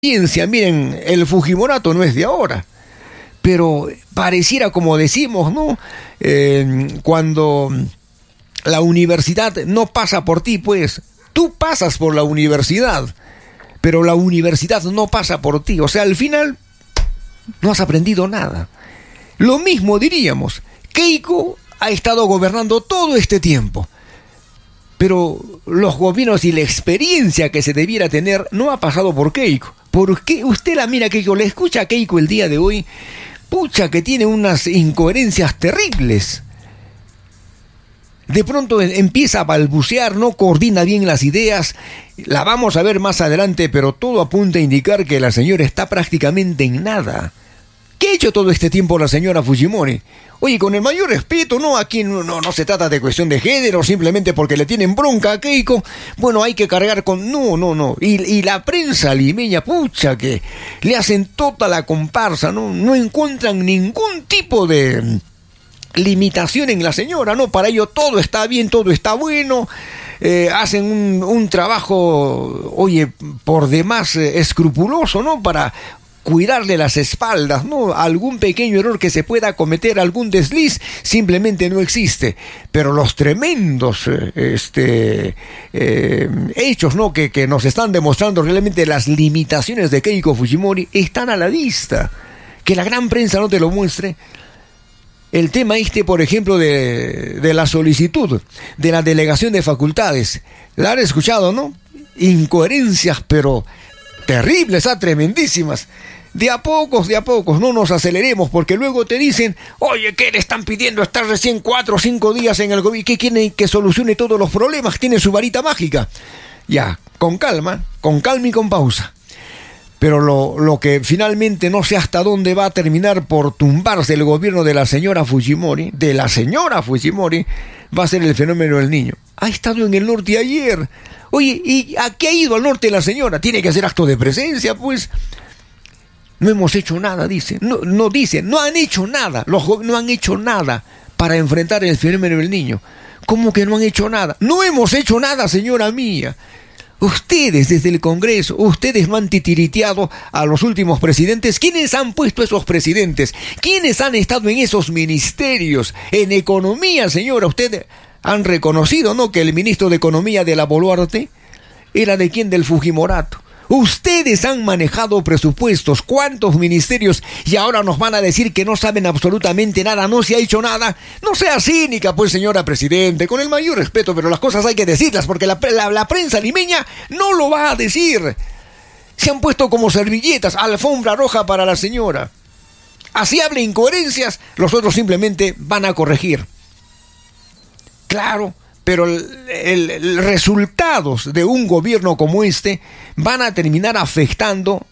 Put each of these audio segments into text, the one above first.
ciencia, miren, el Fujimorato no es de ahora, pero pareciera, como decimos, ¿no? Cuando la universidad no pasa por ti, pues tú pasas por la universidad, pero la universidad no pasa por ti. O sea, al final no has aprendido nada. Lo mismo diríamos, Keiko ha estado gobernando todo este tiempo, pero los gobiernos y la experiencia que se debiera tener no ha pasado por Keiko. ¿Por qué? Usted la mira, Keiko, le escucha a Keiko el día de hoy, pucha, que tiene unas incoherencias terribles. De pronto empieza a balbucear, no coordina bien las ideas. La vamos a ver más adelante, pero todo apunta a indicar que la señora está prácticamente en nada. ¿Qué ha hecho todo este tiempo la señora Fujimori? Oye, con el mayor respeto, ¿no? Aquí no se trata de cuestión de género, simplemente porque le tienen bronca a Keiko. Bueno, hay que cargar con... No. Y la prensa limeña, pucha, que le hacen toda la comparsa, ¿no? No encuentran ningún tipo de limitación en la señora, ¿no? Para ello todo está bien, todo está bueno. Hacen un trabajo, oye, por demás escrupuloso, ¿no? Para cuidarle las espaldas, ¿no? Algún pequeño error que se pueda cometer, algún desliz, simplemente no existe. Pero los tremendos hechos, ¿no? Que nos están demostrando realmente las limitaciones de Keiko Fujimori están a la vista. Que la gran prensa no te lo muestre. El tema por ejemplo, de la solicitud de la delegación de facultades. La han escuchado, ¿no? Incoherencias, pero terribles, tremendísimas. De a pocos, no nos aceleremos, porque luego te dicen, oye, ¿qué le están pidiendo? Estar recién 4 o 5 días en el gobierno, ¿qué quiere que solucione todos los problemas? Tiene su varita mágica. Ya, con calma y con pausa. Pero lo que finalmente no sé hasta dónde va a terminar por tumbarse el gobierno de la señora Fujimori, va a ser el fenómeno del niño. Ha estado en el norte ayer. Oye, ¿y a qué ha ido al norte la señora? Tiene que hacer acto de presencia, pues. No hemos hecho nada, dice. No han hecho nada. No han hecho nada para enfrentar el fenómeno del niño. ¿Cómo que no han hecho nada? No hemos hecho nada, señora mía. Ustedes desde el Congreso, ustedes no han titiriteado a los últimos presidentes. ¿Quiénes han puesto esos presidentes? ¿Quiénes han estado en esos ministerios? En economía, señora, ustedes han reconocido, ¿no?, que el ministro de Economía de la Boluarte era de quién, del Fujimorato. Ustedes han manejado presupuestos, ¿cuántos ministerios? Y ahora nos van a decir que no saben absolutamente nada, no se ha hecho nada. No sea cínica, pues, señora presidente, con el mayor respeto, pero las cosas hay que decirlas, porque la prensa limeña no lo va a decir. Se han puesto como servilletas, alfombra roja para la señora. Así hable incoherencias, los otros simplemente van a corregir. Claro, pero el resultados de un gobierno como este van a terminar afectando,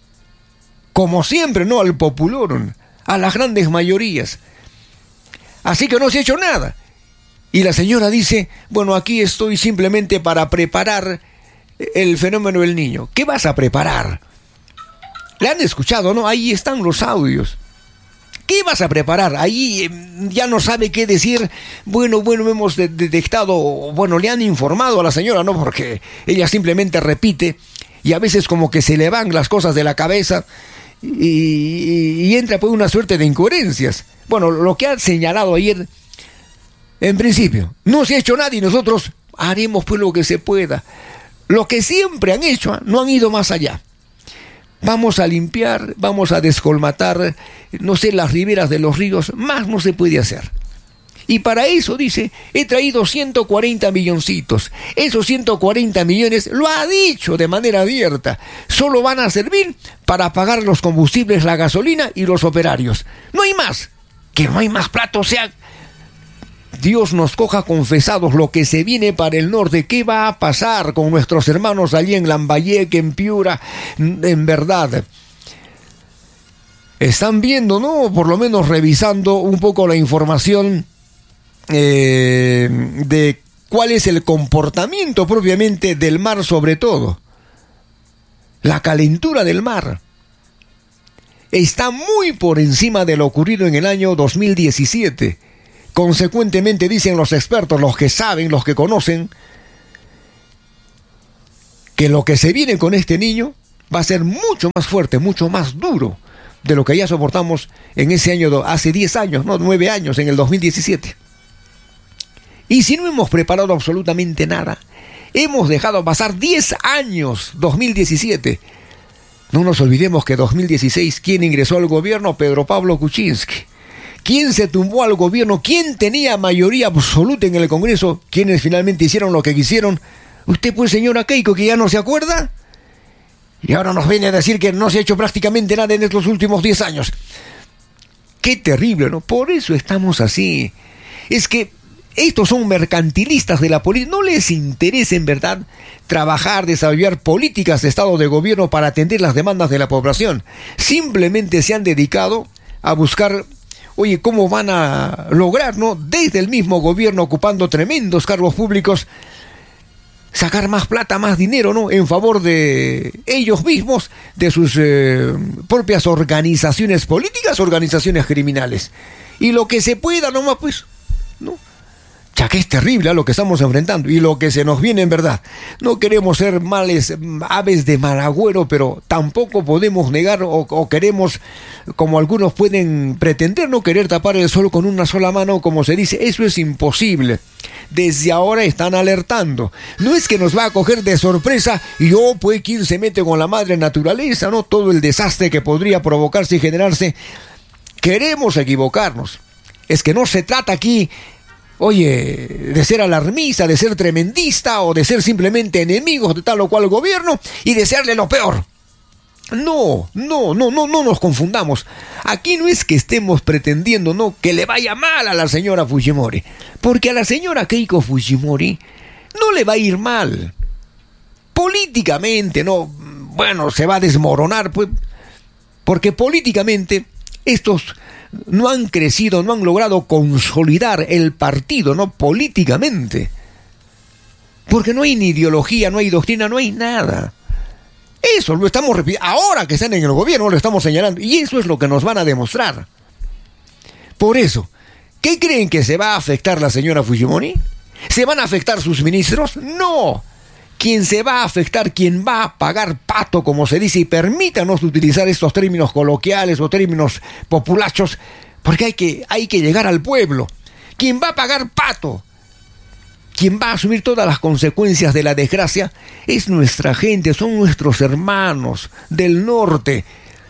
como siempre, ¿no?, al populorum, a las grandes mayorías. Así que no se ha hecho nada. Y la señora dice, bueno, aquí estoy simplemente para preparar el fenómeno del niño. ¿Qué vas a preparar? ¿Le han escuchado, no? Ahí están los audios. ¿Qué vas a preparar? Ahí ya no sabe qué decir. Bueno, hemos detectado, bueno, le han informado a la señora, ¿no? Porque ella simplemente repite y a veces como que se le van las cosas de la cabeza y entra por una suerte de incoherencias. Bueno, lo que ha señalado ayer, en principio, no se ha hecho nada y nosotros haremos pues lo que se pueda. Lo que siempre han hecho, no han ido más allá. Vamos a limpiar, vamos a descolmatar, no sé, las riberas de los ríos, más no se puede hacer. Y para eso, dice, he traído 140 milloncitos. Esos 140 millones, lo ha dicho de manera abierta, solo van a servir para pagar los combustibles, la gasolina y los operarios. No hay más, que no hay más plata, o sea, Dios nos coja confesados lo que se viene para el norte. ¿Qué va a pasar con nuestros hermanos allí en Lambayeque, en Piura? En verdad, están viendo, ¿no? Por lo menos revisando un poco la información de cuál es el comportamiento propiamente del mar, sobre todo. La calentura del mar está muy por encima de lo ocurrido en el año 2017. Consecuentemente, dicen los expertos, los que saben, los que conocen, que lo que se viene con este niño va a ser mucho más fuerte, mucho más duro de lo que ya soportamos en ese año, hace 10 años, no, 9 años, en el 2017. Y si no hemos preparado absolutamente nada, hemos dejado pasar 10 años, 2017. No nos olvidemos que 2016, ¿quién ingresó al gobierno? Pedro Pablo Kuczynski. ¿Quién se tumbó al gobierno? ¿Quién tenía mayoría absoluta en el Congreso? ¿Quiénes finalmente hicieron lo que quisieron? Usted, pues, señora Keiko, que ya no se acuerda. Y ahora nos viene a decir que no se ha hecho prácticamente nada en estos últimos 10 años. Qué terrible, ¿no? Por eso estamos así. Es que estos son mercantilistas de la política. No les interesa, en verdad, trabajar, desarrollar políticas de Estado de gobierno para atender las demandas de la población. Simplemente se han dedicado a buscar, oye, cómo van a lograr, ¿no? Desde el mismo gobierno, ocupando tremendos cargos públicos, sacar más plata, más dinero, ¿no? En favor de ellos mismos, de sus propias organizaciones políticas, organizaciones criminales. Y lo que se pueda nomás, pues, ¿no? Ya que es terrible lo que estamos enfrentando y lo que se nos viene en verdad. No queremos ser aves de mal agüero, pero tampoco podemos negar o queremos, como algunos pueden pretender, no querer tapar el sol con una sola mano, como se dice. Eso es imposible. Desde ahora están alertando. No es que nos va a coger de sorpresa y pues quién se mete con la madre naturaleza, ¿no? Todo el desastre que podría provocarse y generarse. Queremos equivocarnos. Es que no se trata aquí, oye, de ser alarmista, de ser tremendista o de ser simplemente enemigos de tal o cual gobierno y desearle lo peor. No nos confundamos. Aquí no es que estemos pretendiendo, no, que le vaya mal a la señora Fujimori, porque a la señora Keiko Fujimori no le va a ir mal. Políticamente, no, bueno, se va a desmoronar, pues, porque políticamente estos no han crecido, no han logrado consolidar el partido, ¿no? Políticamente. Porque no hay ni ideología, no hay doctrina, no hay nada. Eso lo estamos repitiendo. Ahora que están en el gobierno lo estamos señalando. Y eso es lo que nos van a demostrar. Por eso, ¿qué creen que se va a afectar la señora Fujimori? ¿Se van a afectar sus ministros? No. Quien se va a afectar, quien va a pagar pato, como se dice, y permítanos utilizar estos términos coloquiales o términos populachos, porque hay que llegar al pueblo. Quien va a pagar pato, quien va a asumir todas las consecuencias de la desgracia, es nuestra gente, son nuestros hermanos del norte.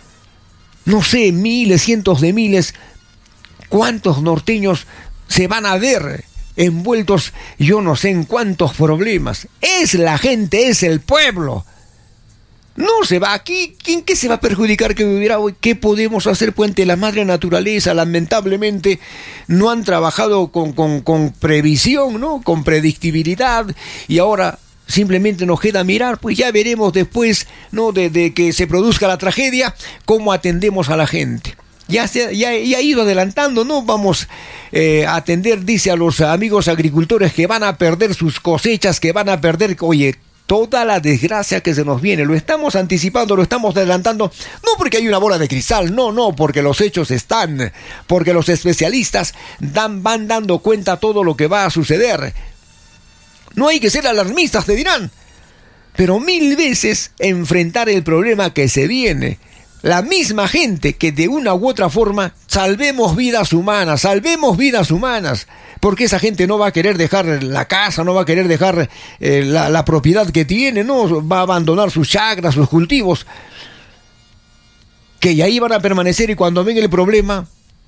No sé, miles, cientos de miles, cuántos norteños se van a ver envueltos, yo no sé en cuántos problemas. Es la gente, es el pueblo. No se va aquí. ¿Qué se va a perjudicar que viviera hoy? ¿Qué podemos hacer puente? La madre naturaleza, lamentablemente, no han trabajado con previsión, ¿no? Con predictibilidad, y ahora simplemente nos queda mirar, pues ya veremos después, ¿no? De que se produzca la tragedia, cómo atendemos a la gente. Ya ha ido adelantando, ¿no? Vamos a atender, dice a los amigos agricultores, que van a perder sus cosechas, que van a perder, oye, toda la desgracia que se nos viene. Lo estamos anticipando, lo estamos adelantando, no porque hay una bola de cristal, no, porque los hechos están, porque los especialistas van dando cuenta todo lo que va a suceder. No hay que ser alarmistas, te dirán, pero 1000 veces enfrentar el problema que se viene. La misma gente que de una u otra forma salvemos vidas humanas, porque esa gente no va a querer dejar la casa, no va a querer dejar la propiedad que tiene, no va a abandonar sus chacras, sus cultivos, que ya ahí van a permanecer, y cuando venga el problema,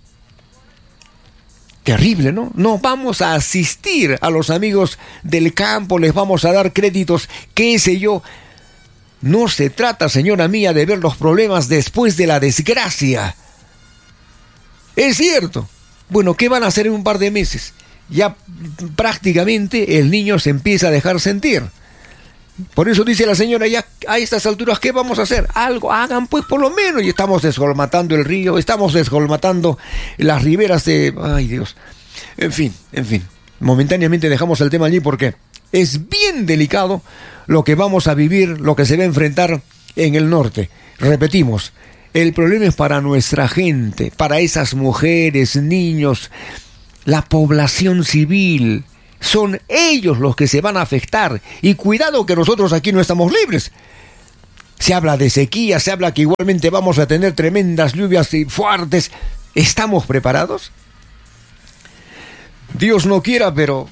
terrible, ¿no? No vamos a asistir a los amigos del campo, les vamos a dar créditos, qué sé yo. No se trata, señora mía, de ver los problemas después de la desgracia. Es cierto. Bueno, ¿qué van a hacer en un par de meses? Ya prácticamente el niño se empieza a dejar sentir. Por eso dice la señora, ya a estas alturas, ¿qué vamos a hacer? Algo, hagan pues por lo menos. Y estamos descolmatando el río, estamos descolmatando las riberas de... Ay, Dios. En fin. Momentáneamente dejamos el tema allí porque es bien delicado lo que vamos a vivir, lo que se va a enfrentar en el norte. Repetimos, el problema es para nuestra gente, para esas mujeres, niños, la población civil. Son ellos los que se van a afectar. Y cuidado que nosotros aquí no estamos libres. Se habla de sequía, se habla que igualmente vamos a tener tremendas lluvias y fuertes. ¿Estamos preparados? Dios no quiera, pero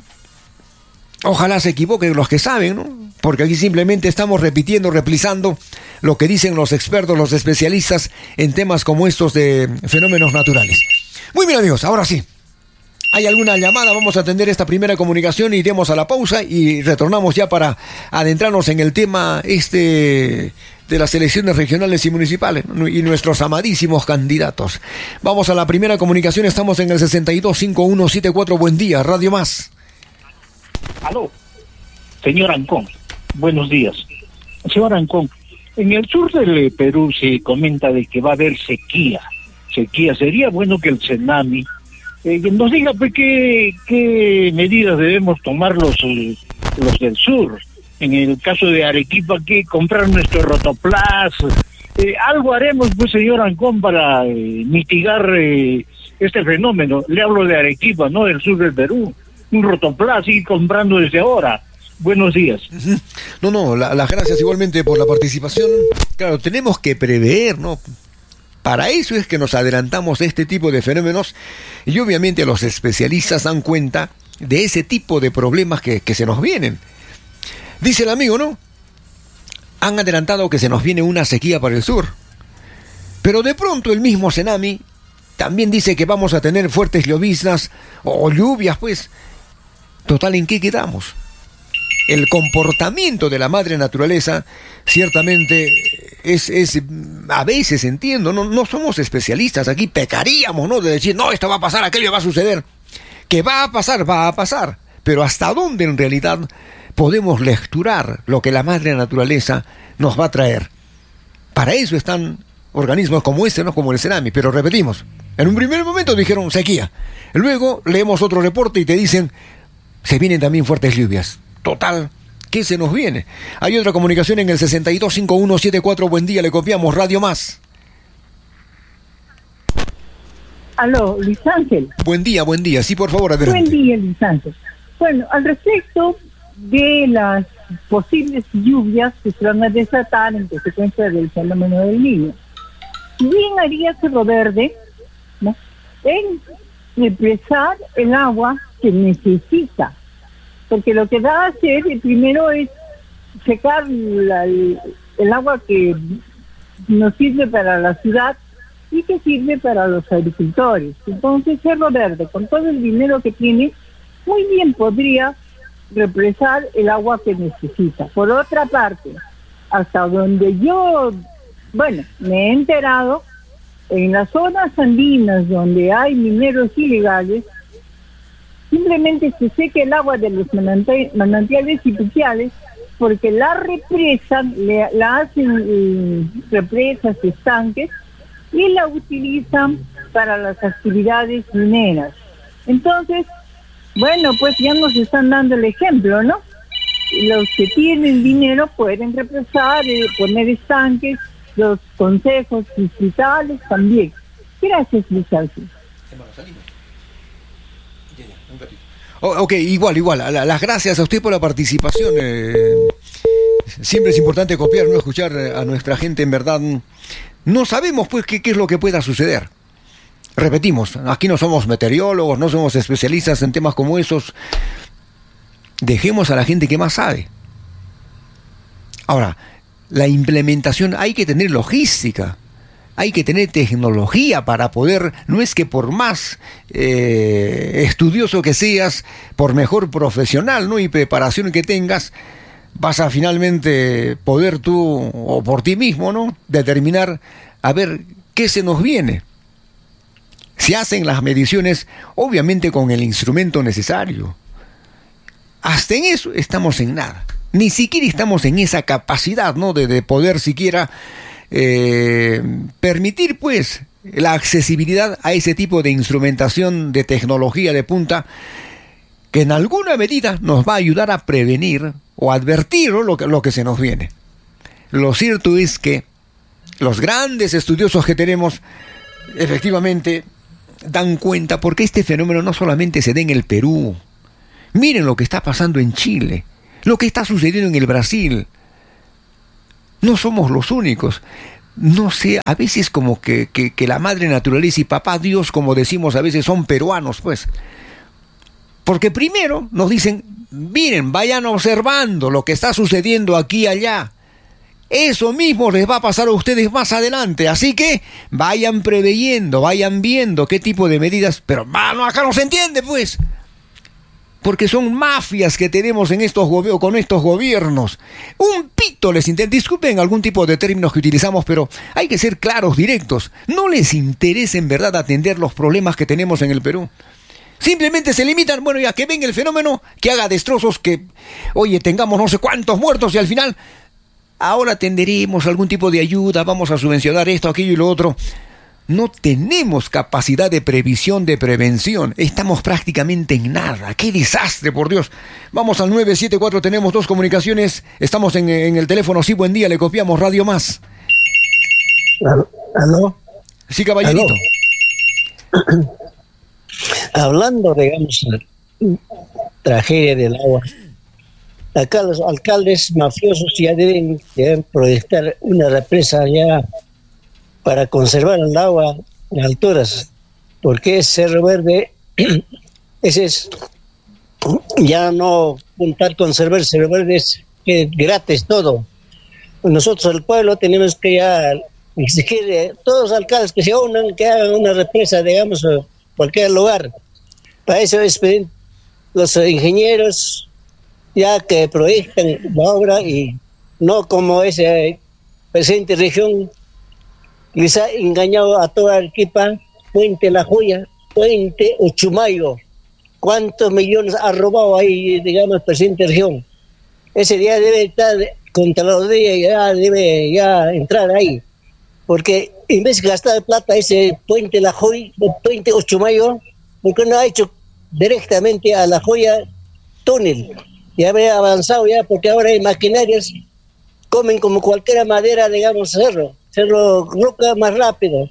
ojalá se equivoquen los que saben, ¿no? Porque aquí simplemente estamos repitiendo, replicando lo que dicen los expertos, los especialistas en temas como estos de fenómenos naturales. Muy bien, amigos, ahora sí. ¿Hay alguna llamada? Vamos a atender esta primera comunicación, iremos a la pausa y retornamos ya para adentrarnos en el tema de las elecciones regionales y municipales, ¿no? Y nuestros amadísimos candidatos. Vamos a la primera comunicación, estamos en el 625174. Buen día, Radio Más. Aló, señor Ancón, buenos días. Señor Ancón, en el sur del Perú se comenta de que va a haber sequía. Sería bueno que el Senami nos diga pues, qué medidas debemos tomar los del sur. En el caso de Arequipa, que comprar nuestro Rotoplas. Algo haremos, pues, señor Ancón, para mitigar este fenómeno. Le hablo de Arequipa, no del sur del Perú. Un Rotoplas, sigue comprando desde ahora. Buenos días. No, las gracias igualmente por la participación. Claro, tenemos que prever, ¿no? Para eso es que nos adelantamos a este tipo de fenómenos y obviamente los especialistas dan cuenta de ese tipo de problemas que se nos vienen. Dice el amigo, ¿no? Han adelantado que se nos viene una sequía para el sur. Pero de pronto el mismo Senami también dice que vamos a tener fuertes lloviznas o lluvias, pues. Total, ¿en qué quedamos? El comportamiento de la madre naturaleza ciertamente es a veces, entiendo, no somos especialistas, aquí pecaríamos, ¿no? De decir, no, esto va a pasar, aquello va a suceder. Que va a pasar, pero ¿hasta dónde en realidad podemos lecturar lo que la madre naturaleza nos va a traer? Para eso están organismos como este, ¿no? Como el Senami, pero repetimos, en un primer momento dijeron sequía, luego leemos otro reporte y te dicen, se vienen también fuertes lluvias. Total, ¿qué se nos viene? Hay otra comunicación en el 625174. Buen día, le copiamos, Radio Más. Aló, Luis Ángel. Buen día, sí, por favor, adelante. Buen día, Luis Ángel. Bueno, al respecto de las posibles lluvias que se van a desatar en consecuencia del fenómeno del Niño, bien haría Cerro Verde, ¿no?, en represar el agua que necesita, porque lo que va a hacer primero es secar el agua que nos sirve para la ciudad y que sirve para los agricultores. Entonces Cerro Verde, con todo el dinero que tiene, muy bien podría represar el agua que necesita. Por otra parte, hasta donde yo, me he enterado, en las zonas andinas donde hay mineros ilegales, simplemente se seca el agua de los manantiales y pluviales porque la represan, la hacen represas, estanques, y la utilizan para las actividades mineras. Entonces, pues ya nos están dando el ejemplo, ¿no? Los que tienen dinero pueden represar, poner estanques, los consejos distritales también. Gracias, Luis Ángel. Ok, igual, las gracias a usted por la participación. Siempre es importante copiar, no escuchar a nuestra gente, en verdad. No sabemos pues qué es lo que pueda suceder. Repetimos, aquí no somos meteorólogos, no somos especialistas en temas como esos. Dejemos a la gente que más sabe. Ahora, la implementación, hay que tener logística, hay que tener tecnología para poder, no es que por más estudioso que seas, por mejor profesional, ¿no?, y preparación que tengas, vas a finalmente poder tú, o por ti mismo, ¿no?, determinar a ver qué se nos viene. Se hacen las mediciones, obviamente, con el instrumento necesario. Hasta en eso estamos en nada. Ni siquiera estamos en esa capacidad, ¿no?, de poder siquiera permitir, pues, la accesibilidad a ese tipo de instrumentación, de tecnología de punta, que en alguna medida nos va a ayudar a prevenir o advertir, ¿no?, lo que se nos viene. Lo cierto es que los grandes estudiosos que tenemos, efectivamente, dan cuenta, porque este fenómeno no solamente se da en el Perú. Miren lo que está pasando en Chile, lo que está sucediendo en el Brasil. No somos los únicos. No sé, a veces como que la madre naturaleza y papá Dios, como decimos a veces, son peruanos, pues. Porque primero nos dicen, miren, vayan observando lo que está sucediendo aquí y allá. Eso mismo les va a pasar a ustedes más adelante. Así que vayan preveyendo, vayan viendo qué tipo de medidas. Pero, mano, acá no se entiende, pues. Porque son mafias que tenemos en con estos gobiernos. Un pito les interesa. Disculpen algún tipo de términos que utilizamos, pero hay que ser claros, directos. No les interesa en verdad atender los problemas que tenemos en el Perú. Simplemente se limitan, bueno, ya que venga el fenómeno, que haga destrozos, que, oye, tengamos no sé cuántos muertos y al final, ahora tenderemos algún tipo de ayuda, vamos a subvencionar esto, aquello y lo otro. No tenemos capacidad de previsión, de prevención. Estamos prácticamente en nada. ¡Qué desastre, por Dios! Vamos al 974, tenemos 2 comunicaciones. Estamos en el teléfono. Sí, buen día, le copiamos Radio Más. ¿Aló? Sí, caballerito. ¿Aló? Hablando, digamos, tragedia del agua. Acá los alcaldes mafiosos ya deben proyectar una represa ya para conservar el agua en alturas, porque es Cerro Verde, ese es, ya no contar conservar Cerro Verde es gratis todo. Nosotros el pueblo tenemos que ya exigir todos los alcaldes que se unan, que hagan una represa, digamos, en cualquier lugar. Para eso es pedir los ingenieros ya que proyectan la obra y no como ese presidente de región les ha engañado a toda Arequipa, Puente La Joya, Puente Uchumayo. ¿Cuántos millones ha robado ahí, digamos, el presidente de región? Ese día debe estar contra la rodilla, ya debe ya entrar ahí. Porque en vez de gastar plata ese Puente La Joya, Puente Uchumayo, porque no ha hecho directamente a La Joya túnel? Ya habría avanzado ya, porque ahora hay maquinarias, comen como cualquier madera, digamos, cerro roca más rápido.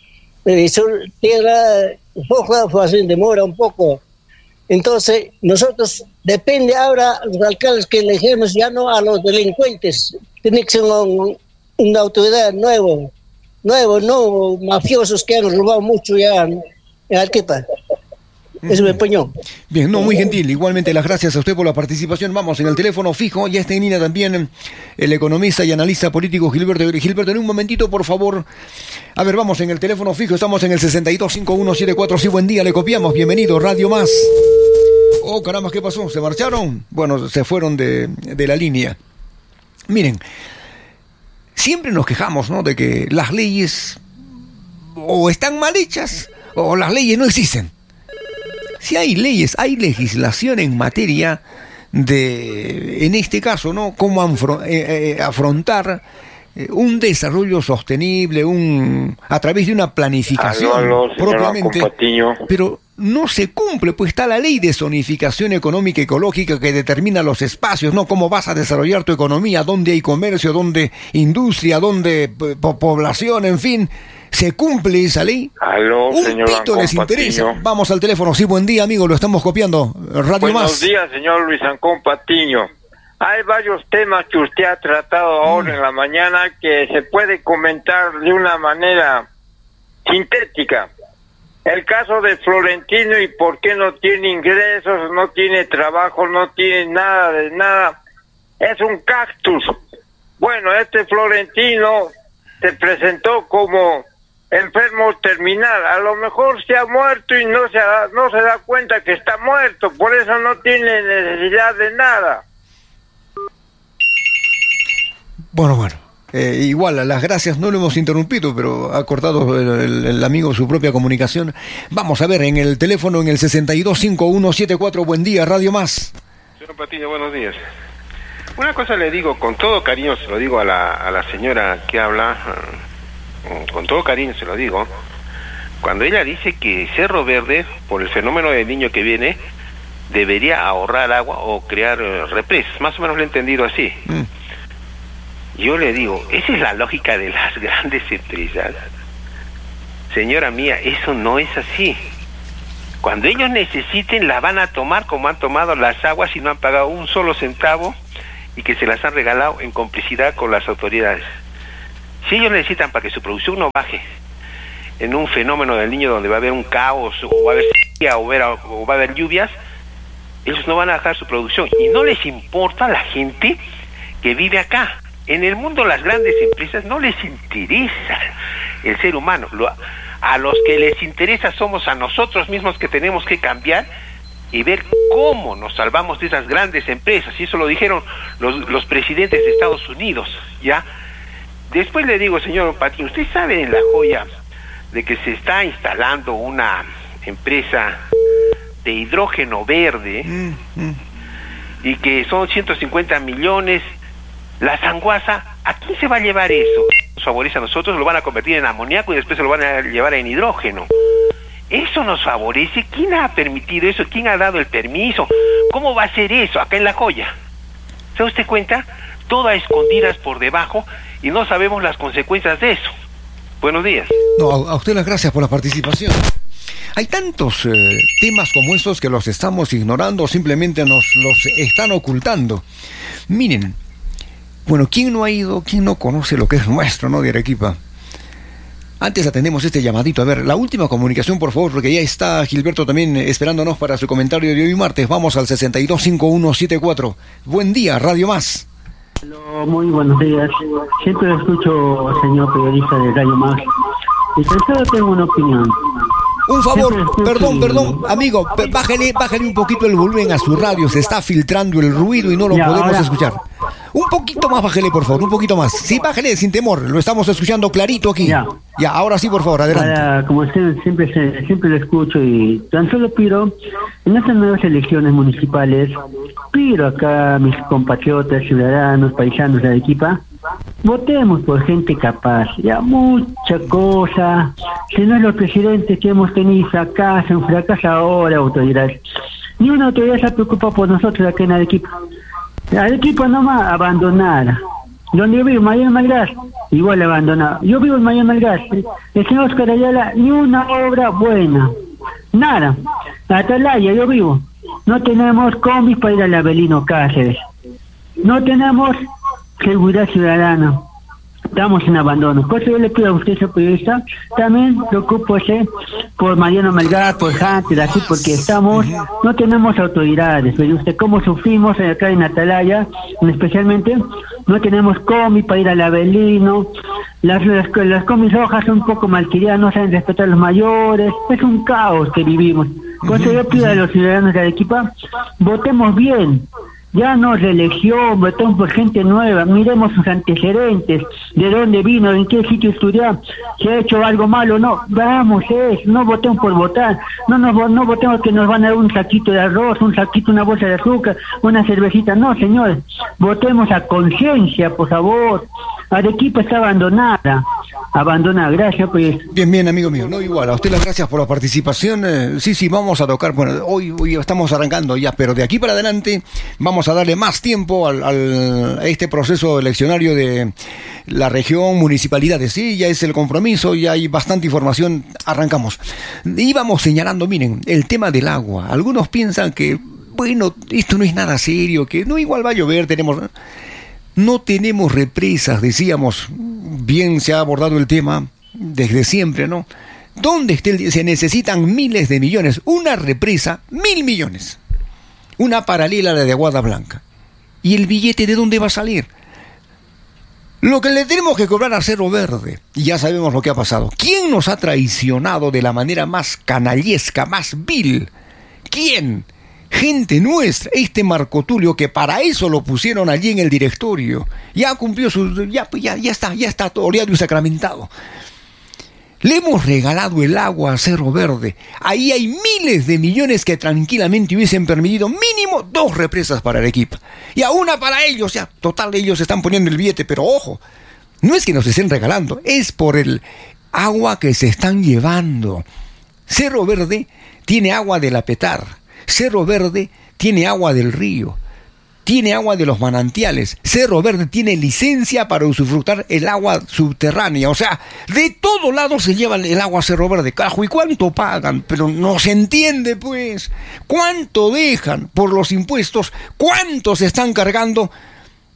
Tierra floja, fácil, demora un poco. Entonces, nosotros, depende ahora, los alcaldes que elegimos, ya no a los delincuentes. Tiene que ser una autoridad nuevo, no mafiosos que han robado mucho ya en Arequipa. Eso me empeñó. Bien, no, muy gentil. Igualmente las gracias a usted por la participación. Vamos en el teléfono fijo. Ya está en línea también el economista y analista político Gilberto. Gilberto, en un momentito, por favor. A ver, vamos en el teléfono fijo. Estamos en el 625174. Sí, buen día, le copiamos. Bienvenido, Radio Más. Oh, caramba, ¿qué pasó? ¿Se marcharon? Bueno, se fueron de la línea. Miren, siempre nos quejamos, ¿no?, de que las leyes o están mal hechas o las leyes no existen. Si hay leyes, hay legislación en materia de, en este caso, ¿no?, cómo afrontar un desarrollo sostenible, a través de una planificación propiamente, pero no se cumple, pues está la ley de zonificación económica y ecológica que determina los espacios, ¿no?, cómo vas a desarrollar tu economía, dónde hay comercio, dónde industria, dónde población, en fin. ¿Se cumple esa ley? Aló, un pito les interesa. Vamos al teléfono. Sí, buen día, amigo, lo estamos copiando. Radio Buenos Más. días, señor Luis Ancón Patiño. Hay varios temas que usted ha tratado ahora en la mañana que se puede comentar de una manera sintética. El caso de Florentino y por qué no tiene ingresos, no tiene trabajo, no tiene nada de nada. Es un cactus. Bueno, este Florentino se presentó como enfermo terminal, a lo mejor se ha muerto y no se da cuenta que está muerto, por eso no tiene necesidad de nada. Bueno, igual, las gracias, no lo hemos interrumpido, pero ha cortado el amigo su propia comunicación. Vamos a ver, en el teléfono, en el 625174, buen día, Radio Más. Señor Patiño, buenos días. Una cosa le digo, con todo cariño se lo digo a la señora que habla, con todo cariño se lo digo, cuando ella dice que Cerro Verde, por el fenómeno del Niño que viene, debería ahorrar agua o crear represas, más o menos lo he entendido así. Yo le digo, esa es la lógica de las grandes empresas. Señora mía, eso no es así. Cuando ellos necesiten, la van a tomar como han tomado las aguas y no han pagado un solo centavo. y que se las han regalado en complicidad con las autoridades. Si ellos necesitan para que su producción no baje en un fenómeno del Niño donde va a haber un caos, o va a haber sequía, o va a haber lluvias, ellos no van a bajar su producción, y no les importa a la gente que vive acá. En el mundo las grandes empresas no les interesa el ser humano. A los que les interesa somos a nosotros mismos, que tenemos que cambiar y ver cómo nos salvamos de esas grandes empresas. Y eso lo dijeron los presidentes de Estados Unidos, ¿ya? Después le digo, señor Patiño, ¿usted sabe en La Joya de que se está instalando una empresa de hidrógeno verde y que son 150 millones? La sanguaza, ¿a quién se va a llevar eso? Nos favorece a nosotros, lo van a convertir en amoníaco y después se lo van a llevar en hidrógeno. ¿Eso nos favorece? ¿Quién ha permitido eso? ¿Quién ha dado el permiso? ¿Cómo va a ser eso acá en La Joya? ¿Se da usted cuenta? Todo a escondidas por debajo y no sabemos las consecuencias de eso. Buenos días. No, a usted las gracias por la participación. Hay tantos temas como estos que los estamos ignorando, simplemente nos los están ocultando. Miren, bueno, ¿quién no ha ido, quién no conoce lo que es nuestro, no, de Arequipa? Antes atendemos este llamadito. A ver, la última comunicación, por favor, porque ya está Gilberto también esperándonos para su comentario de hoy martes. Vamos al 625174. Buen día, Radio Más. Muy buenos días. Siempre lo escucho, señor periodista de Radio Más. Y solo tengo una opinión. Un favor, perdón, amigo, bájale un poquito el volumen a su radio, se está filtrando el ruido y no lo podemos escuchar. Un poquito más, bájale, por favor, un poquito más. Sí, bájale sin temor, lo estamos escuchando clarito aquí. Ya, ahora sí, por favor, adelante. Como siempre lo escucho, y tan solo pido, en estas nuevas elecciones municipales, pido acá a mis compatriotas, ciudadanos, paisanos de Arequipa, votemos por gente capaz. Ya mucha cosa, si no es los presidentes que hemos tenido fracasan ahora, autoridades. Ni una autoridad se preocupa por nosotros acá en Arequipa. Arequipa nomás abandonada. Donde yo vivo, Mariano Malgás, igual abandonado. Yo vivo en Mariano Malgás. El señor Oscar Ayala, ni una obra buena. Nada. Atalaya, yo vivo. No tenemos combis para ir al Avelino Cáceres. No tenemos seguridad ciudadana. Estamos en abandono. Por eso yo le pido a usted, señor periodista, también preocúpese por Mariano Malgás, por Hunter, así, porque no tenemos autoridades. Pero usted, cómo sufrimos acá en Atalaya, especialmente, no tenemos comi para ir al Avelino, las comis rojas son un poco malcriadas, no saben respetar a los mayores, es un caos que vivimos. Por eso yo pido a los ciudadanos de Arequipa, votemos bien. Ya no reelección, votamos por gente nueva, miremos sus antecedentes, de dónde vino, en qué sitio estudió, si ha hecho algo malo, no, vamos, no votemos por votar, no votemos que nos van a dar un saquito de arroz, una bolsa de azúcar, una cervecita, no, señores, votemos a conciencia, por favor. Arequipa está abandonada, gracias, pues. Bien, amigo mío, no, igual, a usted las gracias por la participación. Sí, vamos a tocar, bueno, hoy estamos arrancando ya, pero de aquí para adelante vamos a darle más tiempo a este proceso eleccionario de la región, municipalidades. Sí, ya es el compromiso, ya hay bastante información, arrancamos. Íbamos señalando, miren, el tema del agua. Algunos piensan que, bueno, esto no es nada serio, que no, igual va a llover, no tenemos represas, decíamos, bien se ha abordado el tema desde siempre, ¿no? ¿Dónde se necesitan miles de millones? Una represa, 1.000 millones. Una paralela a la de Aguada Blanca. ¿Y el billete de dónde va a salir? Lo que le tenemos que cobrar a Cerro Verde, y ya sabemos lo que ha pasado. ¿Quién nos ha traicionado de la manera más canallesca, más vil? ¿Quién? Gente nuestra, Marco Tulio, que para eso lo pusieron allí en el directorio. Ya cumplió ya está todo oleado y sacramentado. Le hemos regalado el agua a Cerro Verde. Ahí hay miles de millones que tranquilamente hubiesen permitido mínimo 2 represas para Arequipa. Y a una para ellos, ya, total, ellos están poniendo el billete, pero ojo, no es que nos estén regalando, es por el agua que se están llevando. Cerro Verde tiene agua de la Petar. Cerro Verde tiene agua del río. Tiene agua de los manantiales. Cerro Verde tiene licencia para usufructar el agua subterránea. O sea, de todo lado se lleva el agua a Cerro Verde. Carajo, ¿y cuánto pagan? Pero no se entiende, pues. ¿Cuánto dejan por los impuestos? ¿Cuánto se están cargando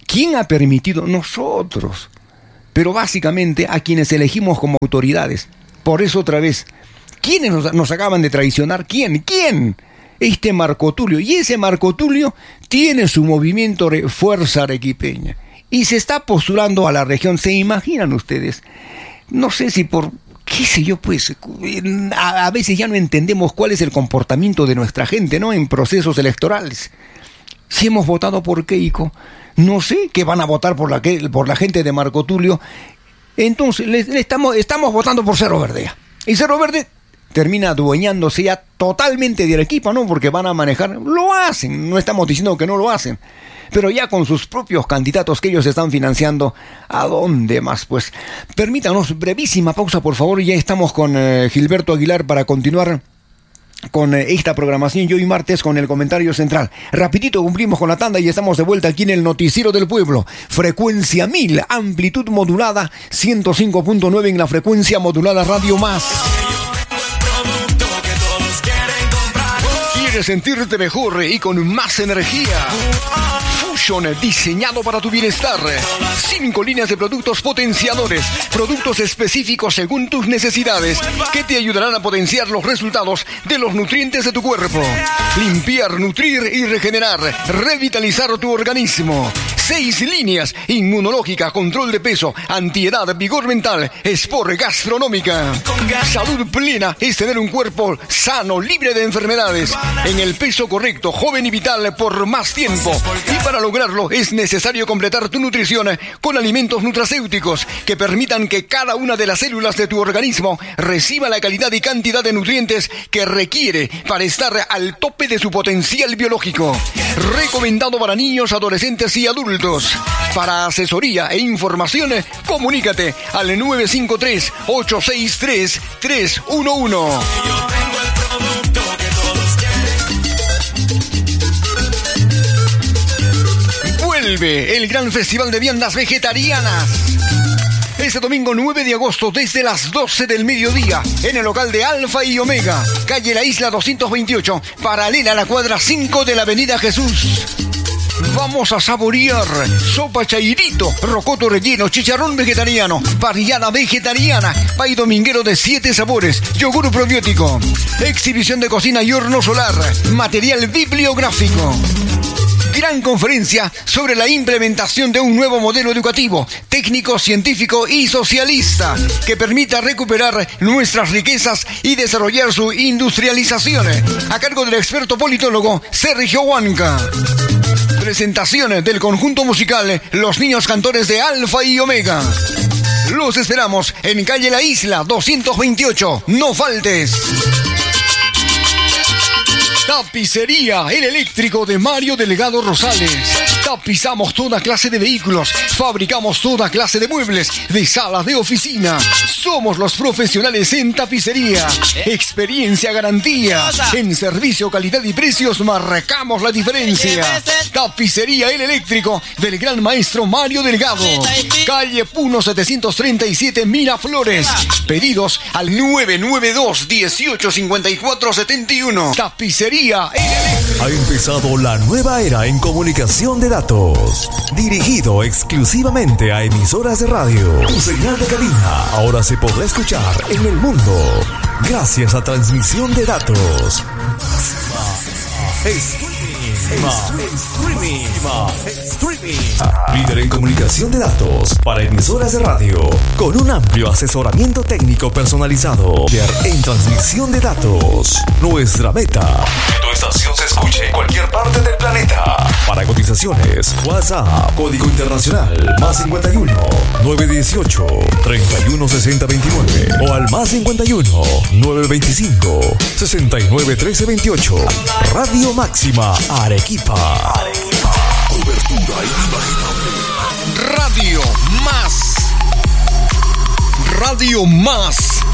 ¿Quién ha permitido? Nosotros. Pero básicamente a quienes elegimos como autoridades. Por eso otra vez, ¿quiénes nos acaban de traicionar? ¿Quién? Este Marco Tulio. Y ese Marco Tulio tiene su movimiento Fuerza Arequipeña. Y se está postulando a la región. ¿Se imaginan ustedes? No sé si por... qué sé yo, pues, a veces ya no entendemos cuál es el comportamiento de nuestra gente, ¿no? En procesos electorales. Si hemos votado por Keiko, no sé que van a votar por la gente de Marco Tulio. Entonces, estamos votando por Cerro Verde. Y Cerro Verde termina adueñándose ya totalmente de Arequipa, ¿no? Porque van a manejar, lo hacen, no estamos diciendo que no lo hacen, pero ya con sus propios candidatos que ellos están financiando. ¿A dónde más? Pues permítanos brevísima pausa, por favor. Ya estamos con Gilberto Aguilar para continuar con esta programación y hoy martes con el comentario central. Rapidito cumplimos con la tanda y estamos de vuelta aquí en el Noticiero del Pueblo. Frecuencia 1000, amplitud modulada, 105.9 en la frecuencia modulada Radio Más. ¿Quieres sentirte mejor y con más energía? Fusion, diseñado para tu bienestar. 5 líneas de productos potenciadores, productos específicos según tus necesidades, que te ayudarán a potenciar los resultados de los nutrientes de tu cuerpo. Limpiar, nutrir y regenerar, revitalizar tu organismo. 6 líneas: inmunológica, control de peso, antiedad, vigor mental, sport, gastronómica. Salud plena es tener un cuerpo sano, libre de enfermedades, en el peso correcto, joven y vital por más tiempo. Y para lograrlo es necesario completar tu nutrición con alimentos nutracéuticos que permitan que cada una de las células de tu organismo reciba la calidad y cantidad de nutrientes que requiere para estar al tope de su potencial biológico. Recomendado para niños, adolescentes y adultos. Para asesoría e información, comunícate al 953-863-311. Vuelve el gran festival de viandas vegetarianas. Este domingo 9 de agosto desde las 12 del mediodía en el local de Alfa y Omega, calle La Isla 228, paralela a la cuadra 5 de la Avenida Jesús. Vamos a saborear sopa chairito, rocoto relleno, chicharrón vegetariano, parrillada vegetariana, pay dominguero de 7 sabores, yogur probiótico, exhibición de cocina y horno solar, material bibliográfico. Gran conferencia sobre la implementación de un nuevo modelo educativo, técnico, científico y socialista que permita recuperar nuestras riquezas y desarrollar su industrialización, a cargo del experto politólogo Sergio Huanca. Presentación del conjunto musical Los Niños Cantores de Alfa y Omega. Los esperamos en calle La Isla 228. No faltes. Tapicería El Eléctrico de Mario Delgado Rosales. Tapizamos toda clase de vehículos, fabricamos toda clase de muebles, de salas de oficina. Somos los profesionales en tapicería. Experiencia, garantía. En servicio, calidad y precios marcamos la diferencia. Tapicería El Eléctrico del gran maestro Mario Delgado. Calle Puno 737 Miraflores. Pedidos al 992-185471. Tapicería El Eléctrico. Ha empezado la nueva era en comunicación de datos, dirigido exclusivamente a emisoras de radio. Tu señal de cabina ahora se podrá escuchar en el mundo gracias a transmisión de datos. Streaming. Líder en comunicación de datos para emisoras de radio, con un amplio asesoramiento técnico personalizado. En transmisión de datos, nuestra meta: que tu estación se escuche en cualquier parte del planeta. Para cotizaciones, WhatsApp, código internacional, +51 918 316029 o al +51 925 691328. Radio Máxima Arequipa. Cobertura inimaginable. Radio Más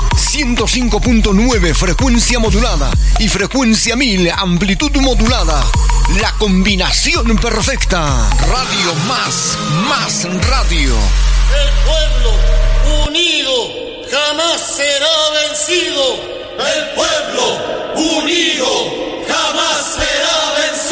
105.9 frecuencia modulada y frecuencia 1000 amplitud modulada. La combinación perfecta. Radio Más radio. El pueblo unido jamás será vencido. El pueblo unido jamás será vencido.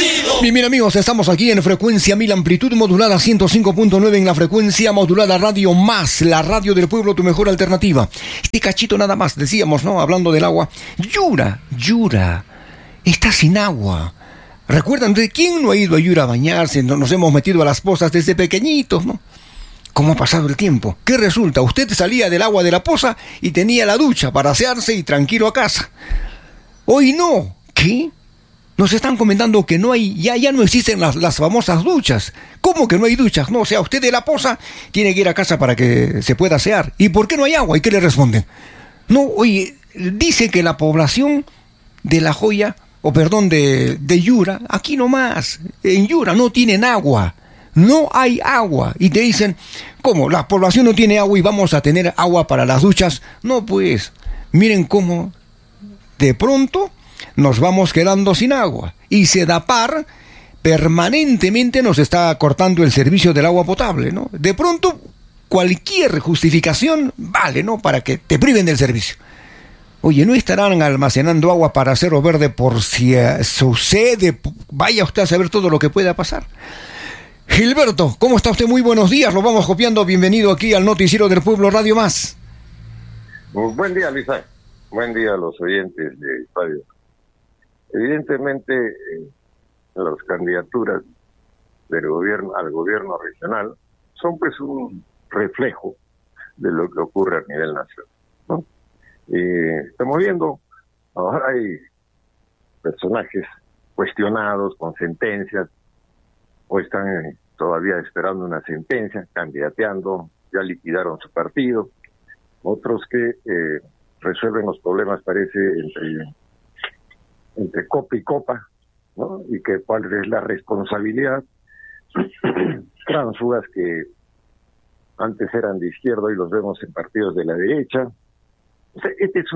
Bien, amigos, estamos aquí en frecuencia 1000, amplitud modulada 105.9 en la frecuencia modulada Radio Más, la radio del pueblo, tu mejor alternativa. Este cachito nada más, decíamos, ¿no? Hablando del agua. Yura, está sin agua. ¿Recuerdan de quién no ha ido a Yura a bañarse? Nos hemos metido a las pozas desde pequeñitos, ¿no? ¿Cómo ha pasado el tiempo? ¿Qué resulta? Usted salía del agua de la poza y tenía la ducha para asearse y tranquilo a casa. Hoy no. ¿Qué? Nos están comentando que no hay, ya no existen las famosas duchas. ¿Cómo que no hay duchas? No, o sea, usted de la poza tiene que ir a casa para que se pueda asear. ¿Y por qué no hay agua? ¿Y qué le responden? No, oye, dice que la población de La Joya, de Yura, aquí nomás, en Yura no tienen agua. No hay agua. Y te dicen, ¿cómo? La población no tiene agua y vamos a tener agua para las duchas. No, pues, miren cómo de pronto nos vamos quedando sin agua. Y Sedapar permanentemente nos está cortando el servicio del agua potable, ¿no? De pronto, cualquier justificación vale, ¿no? Para que te priven del servicio. Oye, ¿no estarán almacenando agua para Cerro Verde por si sucede? Vaya usted a saber todo lo que pueda pasar. Gilberto, ¿cómo está usted? Muy buenos días, lo vamos copiando. Bienvenido aquí al Noticiero del Pueblo Radio Más. Buen día, Luisa. Buen día a los oyentes de radio. Evidentemente, las candidaturas del gobierno al gobierno regional son pues un reflejo de lo que ocurre a nivel nacional, ¿no? Estamos viendo, ahora hay personajes cuestionados con sentencias, o están todavía esperando una sentencia, candidateando, ya liquidaron su partido, otros que resuelven los problemas, parece, entre copa y copa, ¿no? Y que cuál es la responsabilidad. Tránsfugas que antes eran de izquierda y los vemos en partidos de la derecha. O sea, este es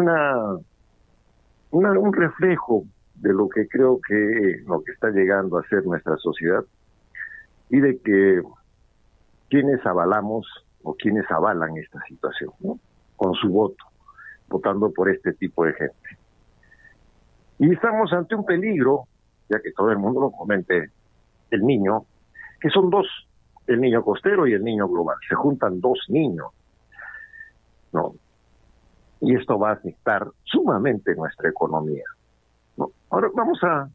un reflejo de lo que creo que lo que está llegando a ser nuestra sociedad, y de que quienes avalamos o quienes avalan esta situación, ¿no? Con su voto, votando por este tipo de gente. Y estamos ante un peligro, ya que todo el mundo lo comente, el niño, que son dos, el niño costero y el niño global. Se juntan dos niños, ¿no? Y esto va a afectar sumamente nuestra economía, ¿no? Ahora vamos a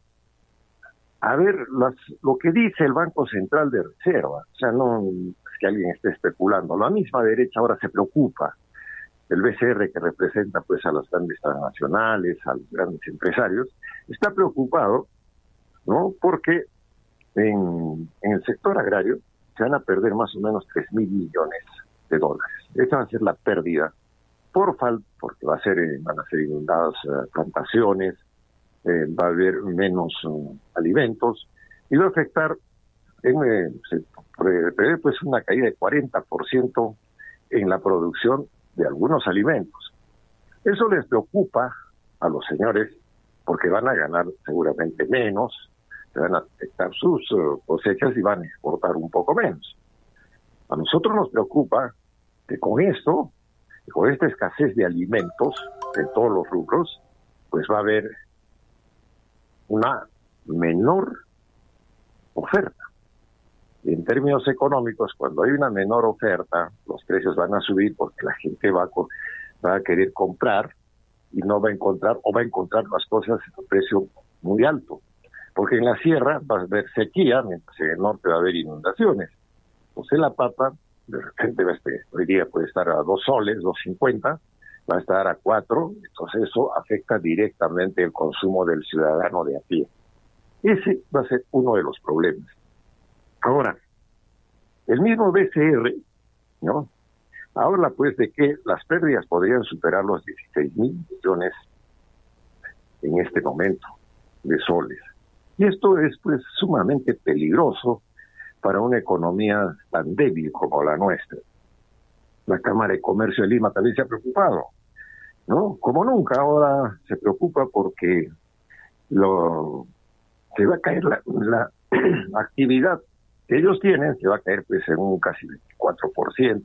ver lo que dice el Banco Central de Reserva. O sea, no es que alguien esté especulando. La misma derecha ahora se preocupa. El BCR, que representa pues a las grandes transnacionales, a los grandes empresarios, está preocupado, ¿no? Porque en el sector agrario se van a perder más o menos 3.000 millones de dólares. Esa va a ser la pérdida porque van a ser inundadas plantaciones, va a haber menos alimentos, y va a afectar se prevé pues una caída de 40% en la producción de algunos alimentos. Eso les preocupa a los señores porque van a ganar seguramente menos, se van a afectar sus cosechas y van a exportar un poco menos. A nosotros nos preocupa que con esto, con esta escasez de alimentos en todos los rubros, pues va a haber una menor oferta. Y en términos económicos, cuando hay una menor oferta, los precios van a subir porque la gente va a querer comprar y no va a encontrar, o va a encontrar las cosas a un precio muy alto. Porque en la sierra va a haber sequía, mientras en el norte va a haber inundaciones. Entonces la papa, de repente, hoy día puede estar a 2 soles, 2.50, va a estar a 4, entonces eso afecta directamente el consumo del ciudadano de a pie. Ese va a ser uno de los problemas. Ahora, el mismo BCR, ¿no?, habla pues de que las pérdidas podrían superar los 16.000 millones en este momento de soles. Y esto es pues sumamente peligroso para una economía tan débil como la nuestra. La Cámara de Comercio de Lima también se ha preocupado, ¿no? Como nunca ahora se preocupa porque se va a caer la actividad que ellos tienen, se va a caer pues en un casi 24%,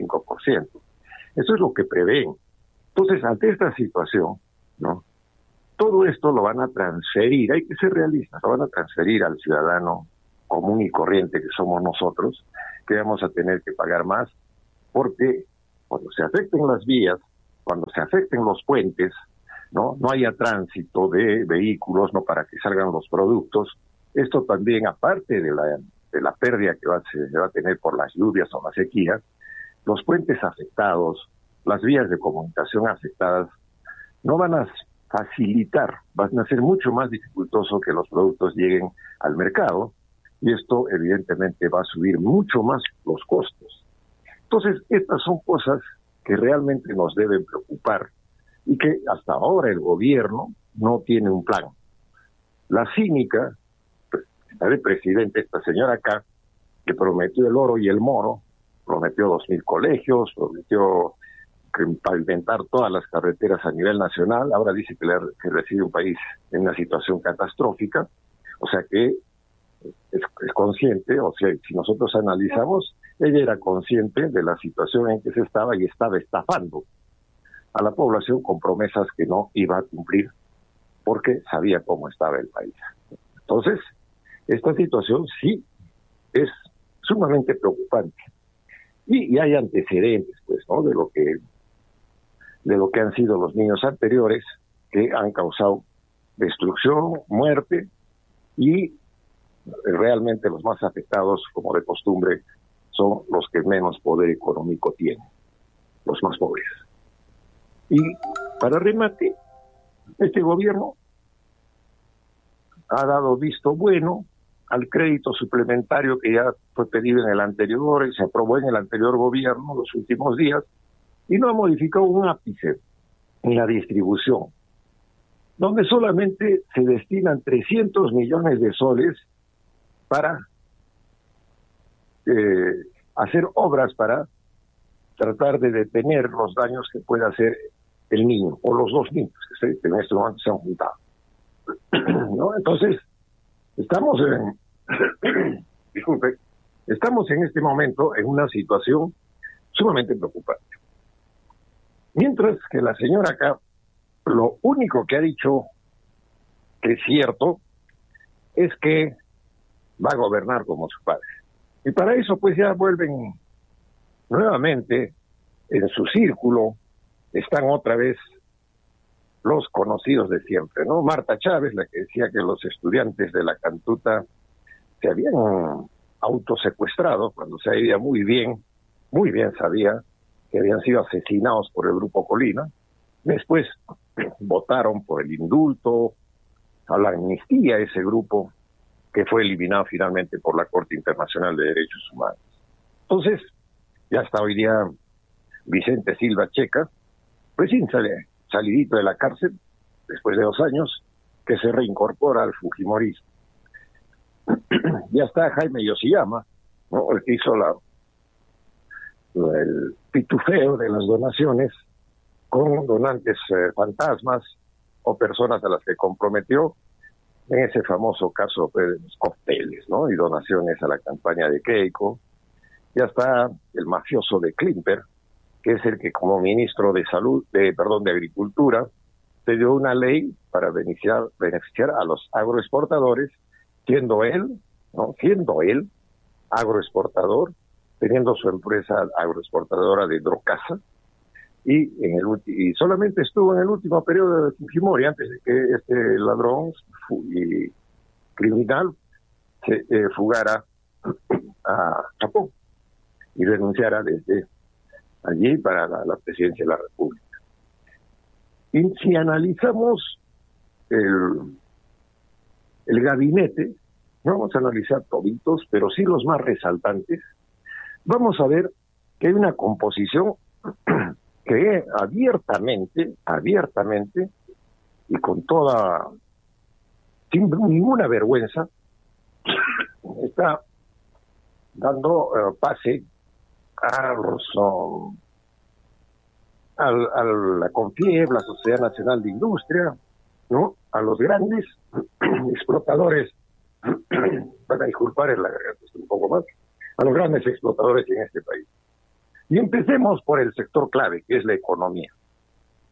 25%. Eso es lo que prevén. Entonces, ante esta situación, ¿no?, todo esto lo van a transferir, hay que ser realistas, lo van a transferir al ciudadano común y corriente que somos nosotros, que vamos a tener que pagar más, porque cuando se afecten las vías, cuando se afecten los puentes, no haya tránsito de vehículos, no para que salgan los productos. Esto también, aparte de la pérdida que se va a tener por las lluvias o la sequía, los puentes afectados, las vías de comunicación afectadas, no van a facilitar, van a ser mucho más dificultoso que los productos lleguen al mercado, y esto evidentemente va a subir mucho más los costos. Entonces, estas son cosas que realmente nos deben preocupar y que hasta ahora el gobierno no tiene un plan. La cínica, el presidente, esta señora acá, que prometió el oro y el moro, prometió 2,000 colegios, prometió pavimentar todas las carreteras a nivel nacional, ahora dice que recibe un país en una situación catastrófica, o sea que es consciente, o sea, si nosotros analizamos, ella era consciente de la situación en que se estaba y estaba estafando a la población con promesas que no iba a cumplir porque sabía cómo estaba el país. Entonces, esta situación sí es sumamente preocupante. Y hay antecedentes, pues, ¿no? De lo que han sido los niños anteriores, que han causado destrucción, muerte, y realmente los más afectados, como de costumbre, son los que menos poder económico tienen, los más pobres. Y para remate, este gobierno ha dado visto bueno al crédito suplementario que ya fue pedido en el anterior y se aprobó en el anterior gobierno los últimos días, y no ha modificado un ápice en la distribución, donde solamente se destinan 300 millones de soles para hacer obras para tratar de detener los daños que pueda hacer el niño o los dos niños que en este momento se han juntado. ¿No? Entonces, estamos estamos en este momento en una situación sumamente preocupante. Mientras que la señora acá, lo único que ha dicho que es cierto es que va a gobernar como su padre. Y para eso pues ya vuelven nuevamente en su círculo, están otra vez los conocidos de siempre, ¿no? Marta Chávez, la que decía que los estudiantes de la Cantuta se habían autosecuestrado, cuando se sabía muy bien sabía que habían sido asesinados por el Grupo Colina. Después votaron por el indulto, a la amnistía, ese grupo que fue eliminado finalmente por la Corte Internacional de Derechos Humanos. Entonces, ya hasta hoy día Vicente Silva Checa, recién salidito de la cárcel, después de 2 años, que se reincorpora al fujimorismo. Ya está Jaime Yoshiyama, ¿no? El que hizo el pitufeo de las donaciones con donantes fantasmas o personas a las que comprometió en ese famoso caso de los cócteles, ¿no? Y donaciones a la campaña de Keiko. Ya está el mafioso de Klimper, que es el que como ministro de de Agricultura se dio una ley para beneficiar a los agroexportadores, siendo él agroexportador, teniendo su empresa agroexportadora de Drocasa, y solamente estuvo en el último periodo de Fujimori, antes de que este ladrón y criminal se fugara a Japón y renunciara desde allí para la presidencia de la República. Y si analizamos el gabinete, no vamos a analizar toditos, pero sí los más resaltantes, vamos a ver que hay una composición que abiertamente, y con sin ninguna vergüenza, está dando pase a la CONFIEB, la Sociedad Nacional de Industria, ¿no? A los grandes explotadores, van a disculpar en la garganta un poco más, a los grandes explotadores en este país. Y empecemos por el sector clave, que es la economía.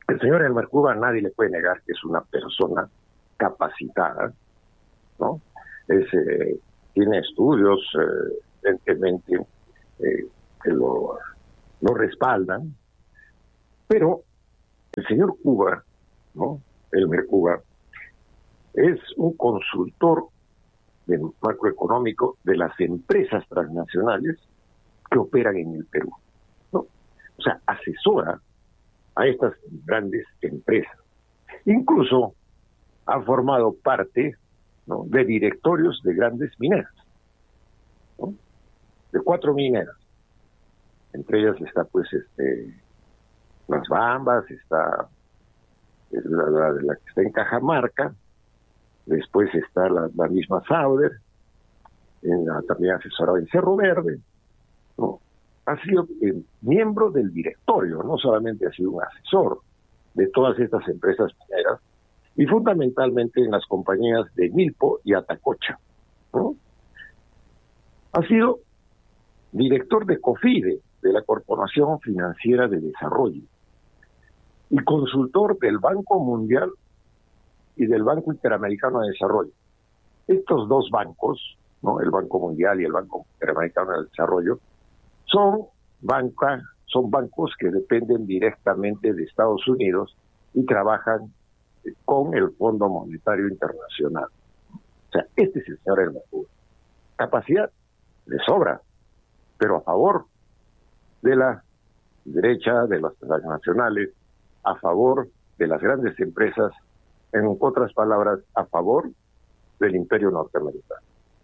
El señor Elmer Cuba, nadie le puede negar que es una persona capacitada, ¿no? Tiene estudios, evidentemente, que lo respaldan, pero el señor Cuba, ¿no? Elmer Cuba, es un consultor macroeconómico de las empresas transnacionales que operan en el Perú, ¿no? O sea, asesora a estas grandes empresas. Incluso ha formado parte, ¿no?, de directorios de grandes mineras, ¿no?, de 4 mineras. Entre ellas está, pues, Las Bambas, está la que está en Cajamarca, después está la misma Sauder, también asesorado en Cerro Verde, ¿no? Ha sido miembro del directorio, no solamente ha sido un asesor de todas estas empresas mineras, y fundamentalmente en las compañías de Milpo y Atacocha, ¿no? Ha sido director de COFIDE, de la Corporación Financiera de Desarrollo, y consultor del Banco Mundial y del Banco Interamericano de Desarrollo. Estos 2 bancos, ¿no?, el Banco Mundial y el Banco Interamericano de Desarrollo, son bancos que dependen directamente de Estados Unidos y trabajan con el Fondo Monetario Internacional. O sea, este es el señor Elmer Cuba. Capacidad le sobra, pero a favor de la derecha, de las transnacionales, a favor de las grandes empresas, en otras palabras, a favor del imperio norteamericano.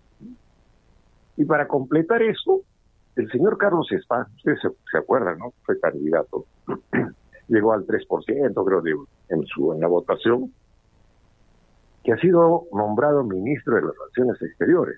Y para completar eso, el señor Carlos Spa, ustedes se acuerdan, ¿no?, fue candidato, llegó al 3%, creo, en la votación, que ha sido nombrado ministro de las Relaciones Exteriores.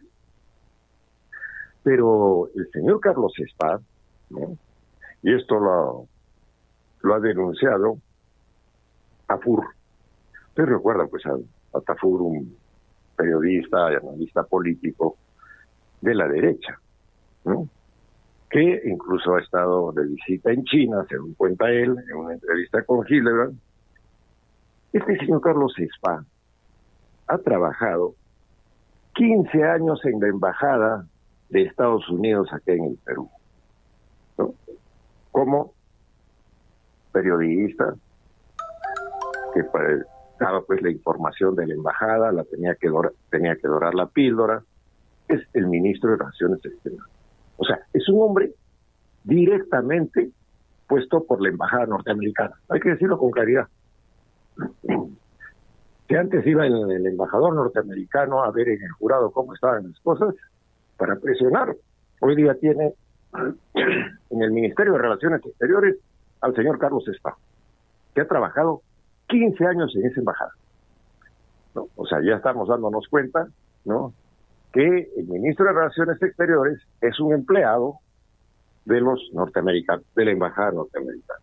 Pero el señor Carlos Spa, ¿no?, y esto lo ha denunciado Tafur. Ustedes recuerdan, pues, a Tafur, un periodista y analista político de la derecha, ¿no?, que incluso ha estado de visita en China, según cuenta él, en una entrevista con Hildebrand. Este señor Carlos Spa ha trabajado 15 años en la embajada de Estados Unidos aquí en el Perú, ¿no?, como periodista, que daba, pues, la información de la embajada, tenía que dorar la píldora. Es el ministro de Relaciones Exteriores. O sea, es un hombre directamente puesto por la embajada norteamericana. Hay que decirlo con claridad. Que antes iba el embajador norteamericano a ver en el jurado cómo estaban las cosas para presionar. Hoy día tiene en el Ministerio de Relaciones Exteriores al señor Carlos Spa, que ha trabajado 15 años en esa embajada, ¿no? O sea, ya estamos dándonos cuenta, ¿no?, que el ministro de Relaciones Exteriores es un empleado de los norteamericanos, de la embajada norteamericana.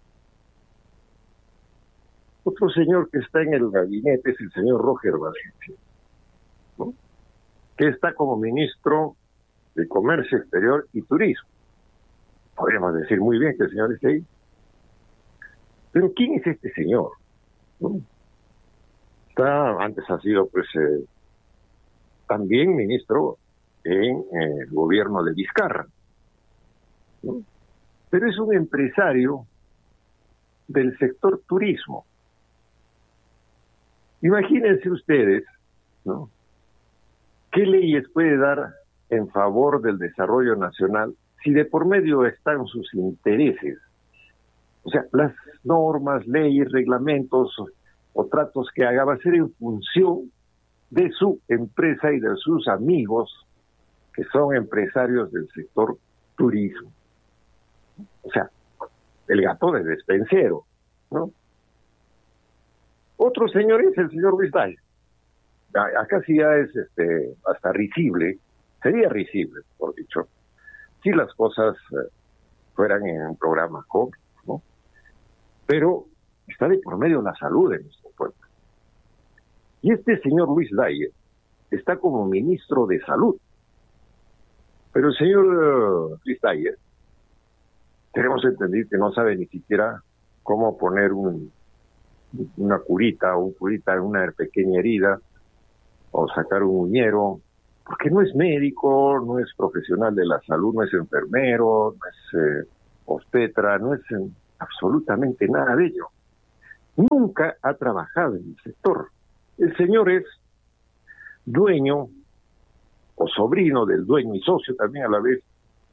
Otro señor que está en el gabinete es el señor Roger Valencia, ¿no?, que está como ministro de Comercio Exterior y Turismo. Podríamos decir muy bien que el señor esté ahí. Pero ¿quién es este señor?, ¿no? Antes ha sido, pues, también ministro en el gobierno de Vizcarra, ¿no? Pero es un empresario del sector turismo. Imagínense ustedes, ¿no?, qué leyes puede dar en favor del desarrollo nacional si de por medio están sus intereses. O sea, las normas, leyes, reglamentos o tratos que haga va a ser en función de su empresa y de sus amigos que son empresarios del sector turismo. O sea, el gato de despensero, ¿no? Otro señor es el señor Luis Day. Acá sí ya es hasta risible, sería risible, por dicho, si las cosas fueran en un programa cómico, ¿no? Pero está de por medio la salud de nuestro pueblo. Y este señor Luis Dyer está como ministro de Salud. Pero el señor Luis Dyer, queremos entender que no sabe ni siquiera cómo poner un una curita o un curita, una pequeña herida, o sacar un uñero, porque no es médico, no es profesional de la salud, no es enfermero, no es obstetra, no es absolutamente nada de ello. Nunca ha trabajado en el sector. El señor es dueño o sobrino del dueño y socio también a la vez